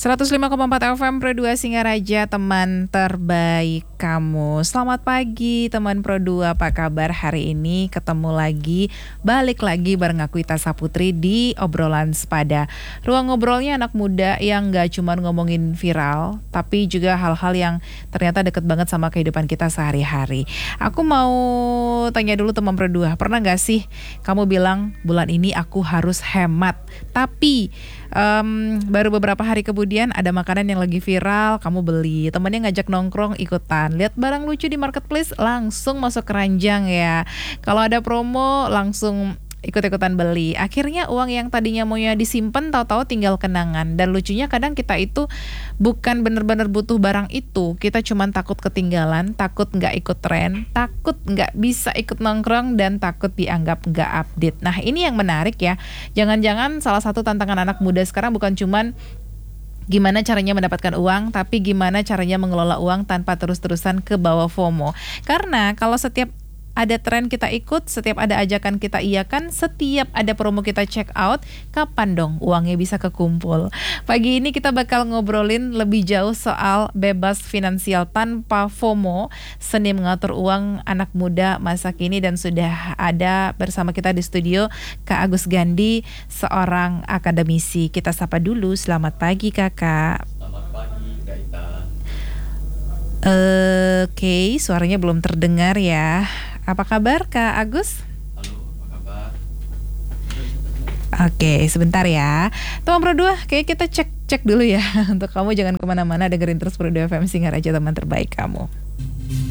105,4 FM Pro 2 Singaraja, teman terbaik kamu. Selamat pagi teman Pro 2, apa kabar hari ini? Ketemu lagi, balik lagi bareng aku Ita Saputri di obrolan sepada. Ruang ngobrolnya anak muda yang gak cuma ngomongin viral, tapi juga hal-hal yang ternyata deket banget sama kehidupan kita sehari-hari. Aku mau tanya dulu teman Pro 2, pernah gak sih kamu bilang bulan ini aku harus hemat, tapi baru beberapa hari kemudian ada makanan yang lagi viral, kamu beli, temennya ngajak nongkrong ikutan, lihat barang lucu di marketplace langsung masuk keranjang ya. Kalau ada promo langsung ikut-ikutan beli. Akhirnya uang yang tadinya maunya disimpan tahu-tahu tinggal kenangan. Dan lucunya kadang kita itu bukan benar-benar butuh barang itu, kita cuma takut ketinggalan, takut nggak ikut tren, takut nggak bisa ikut nongkrong, dan takut dianggap nggak update. Nah ini yang menarik ya. Jangan-jangan salah satu tantangan anak muda sekarang bukan cuman gimana caranya mendapatkan uang, tapi gimana caranya mengelola uang tanpa terus-terusan ke bawah FOMO. Karena kalau setiap ada tren kita ikut, setiap ada ajakan kita iyakan, setiap ada promo kita check out, kapan dong uangnya bisa kekumpul? Pagi ini kita bakal ngobrolin lebih jauh soal bebas finansial tanpa FOMO, seni mengatur uang anak muda masa kini, dan sudah ada bersama kita di studio Kak Agus Gandhi, seorang akademisi. Kita sapa dulu, selamat pagi Kakak. Selamat pagi Kak Ita. Oke, suaranya belum terdengar ya. Apa kabar Kak Agus? Halo, apa kabar? Oke, sebentar ya. Teman Pro 2, kayak kita cek dulu ya. Untuk kamu jangan kemana-mana, dengerin terus Pro 2 FM Singaraja, teman terbaik kamu.